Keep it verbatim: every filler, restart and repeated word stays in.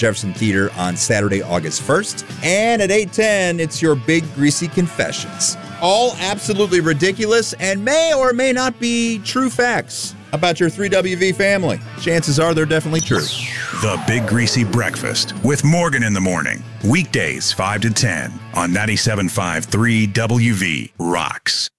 Jefferson Theater on Saturday, August first. And at eight ten, it's your Big Greasy Confessions. All absolutely ridiculous and may or may not be true facts about your three W V family. Chances are they're definitely true. The Big Greasy Breakfast with Morgan in the morning. Weekdays five to ten on ninety-seven point five three W V Rocks.